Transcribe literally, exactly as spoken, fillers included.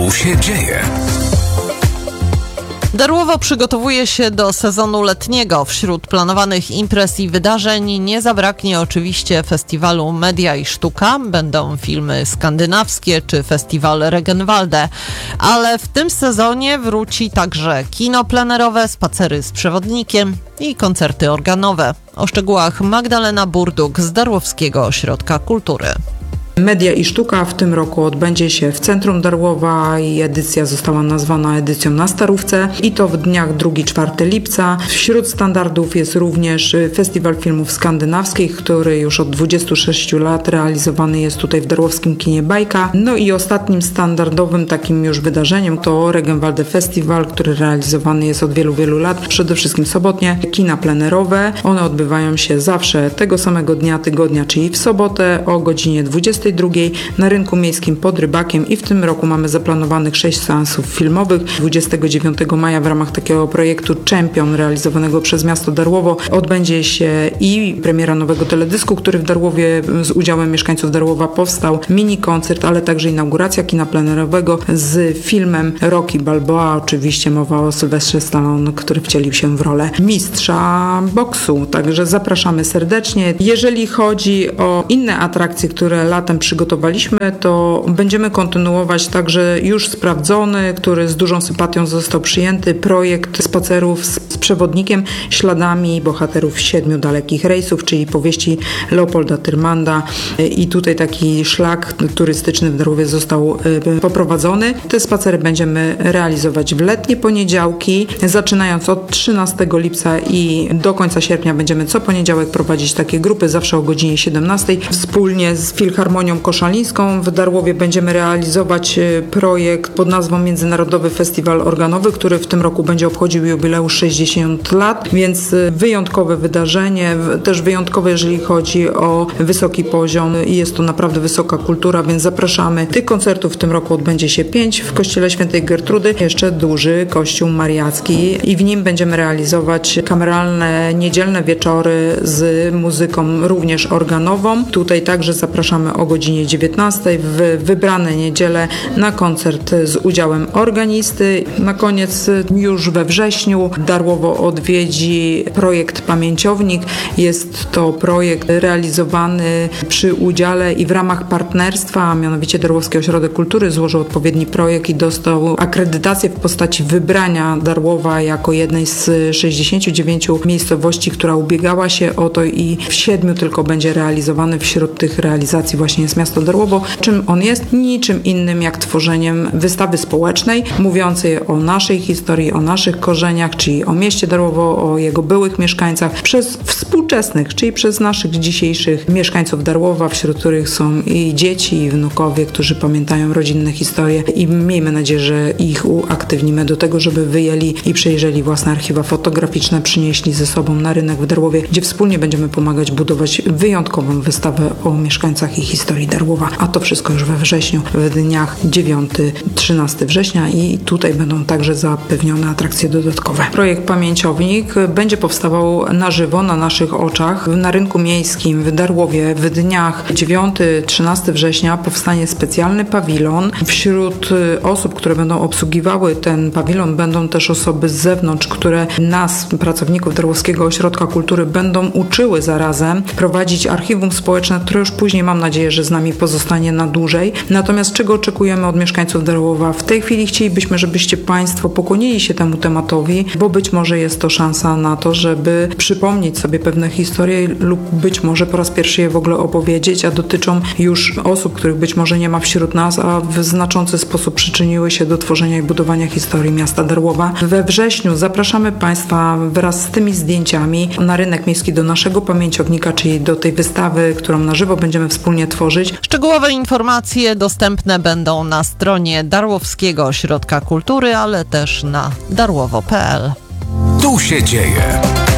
Tu się dzieje. Darłowo przygotowuje się do sezonu letniego. Wśród planowanych imprez i wydarzeń nie zabraknie oczywiście festiwalu Media i Sztuka. Będą filmy skandynawskie czy festiwal Regenwalde. Ale w tym sezonie wróci także kino plenerowe, spacery z przewodnikiem i koncerty organowe. O szczegółach Magdalena Burduk z Darłowskiego Ośrodka Kultury. Media i Sztuka w tym roku odbędzie się w centrum Darłowa i edycja została nazwana edycją na Starówce i to w dniach drugiego do czwartego lipca. Wśród standardów jest również Festiwal Filmów Skandynawskich, który już od dwudziestu sześciu lat realizowany jest tutaj w darłowskim kinie Bajka. No i ostatnim standardowym takim już wydarzeniem to Regenwalde Festiwal, który realizowany jest od wielu, wielu lat, przede wszystkim sobotnie. Kina plenerowe, one odbywają się zawsze tego samego dnia tygodnia, czyli w sobotę o godzinie dwudziestej drugiej na rynku miejskim pod Rybakiem i w tym roku mamy zaplanowanych sześć seansów filmowych. dwudziestego dziewiątego maja w ramach takiego projektu Champion realizowanego przez miasto Darłowo odbędzie się i premiera nowego teledysku, który w Darłowie z udziałem mieszkańców Darłowa powstał, mini koncert, ale także inauguracja kina plenerowego z filmem Rocky Balboa. Oczywiście mowa o Sylwestrze Stallone, który wcielił się w rolę mistrza boksu. Także zapraszamy serdecznie. Jeżeli chodzi o inne atrakcje, które latem przygotowaliśmy, to będziemy kontynuować także już sprawdzony, który z dużą sympatią został przyjęty, projekt spacerów z, z przewodnikiem śladami bohaterów siedmiu dalekich rejsów, czyli powieści Leopolda Tyrmanda i tutaj taki szlak turystyczny w Darłowie został y, poprowadzony. Te spacery będziemy realizować w letnie poniedziałki, zaczynając od trzynastego lipca i do końca sierpnia będziemy co poniedziałek prowadzić takie grupy, zawsze o godzinie siedemnastej. Wspólnie z Filharmonią Koszalińską w Darłowie będziemy realizować projekt pod nazwą Międzynarodowy Festiwal Organowy, który w tym roku będzie obchodził jubileusz sześćdziesiąt lat, więc wyjątkowe wydarzenie, też wyjątkowe, jeżeli chodzi o wysoki poziom i jest to naprawdę wysoka kultura, więc zapraszamy. Tych koncertów w tym roku odbędzie się pięć w Kościele Świętej Gertrudy, jeszcze duży Kościół Mariacki i w nim będziemy realizować kameralne niedzielne wieczory z muzyką również organową. Tutaj także zapraszamy o godzinie dziewiętnastej w wybrane niedziele na koncert z udziałem organisty. Na koniec już we wrześniu Darłowo odwiedzi projekt Pamięciownik. Jest to projekt realizowany przy udziale i w ramach partnerstwa, a mianowicie Darłowski Ośrodek Kultury złożył odpowiedni projekt i dostał akredytację w postaci wybrania Darłowa jako jednej z sześćdziesięciu dziewięciu miejscowości, która ubiegała się o to i w siedmiu tylko będzie realizowany. Wśród tych realizacji właśnie jest miasto Darłowo. Czym on jest? Niczym innym jak tworzeniem wystawy społecznej mówiącej o naszej historii, o naszych korzeniach, czyli o mieście Darłowo, o jego byłych mieszkańcach, przez współczesnych, czyli przez naszych dzisiejszych mieszkańców Darłowa, wśród których są i dzieci, i wnukowie, którzy pamiętają rodzinne historie i miejmy nadzieję, że ich uaktywnimy do tego, żeby wyjęli i przejrzeli własne archiwa fotograficzne, przynieśli ze sobą na rynek w Darłowie, gdzie wspólnie będziemy pomagać budować wyjątkową wystawę o mieszkańcach i historii Darłowa, a to wszystko już we wrześniu, w dniach dziewiątego do trzynastego września i tutaj będą także zapewnione atrakcje dodatkowe. Projekt Pamięciownik będzie powstawał na żywo, na naszych oczach. Na rynku miejskim w Darłowie w dniach dziewiątego do trzynastego września powstanie specjalny pawilon. Wśród osób, które będą obsługiwały ten pawilon, będą też osoby z zewnątrz, które nas, pracowników Darłowskiego Ośrodka Kultury, będą uczyły zarazem prowadzić archiwum społeczne, które już później, mam nadzieję, że z nami pozostanie na dłużej. Natomiast czego oczekujemy od mieszkańców Darłowa? W tej chwili chcielibyśmy, żebyście Państwo pokłonili się temu tematowi, bo być może jest to szansa na to, żeby przypomnieć sobie pewne historie lub być może po raz pierwszy je w ogóle opowiedzieć, a dotyczą już osób, których być może nie ma wśród nas, a w znaczący sposób przyczyniły się do tworzenia i budowania historii miasta Darłowa. We wrześniu zapraszamy Państwa wraz z tymi zdjęciami na rynek miejski do naszego pamięciownika, czyli do tej wystawy, którą na żywo będziemy wspólnie tworzyć. Szczegółowe informacje dostępne będą na stronie Darłowskiego Ośrodka Kultury, ale też na darłowo kropka p l. Tu się dzieje.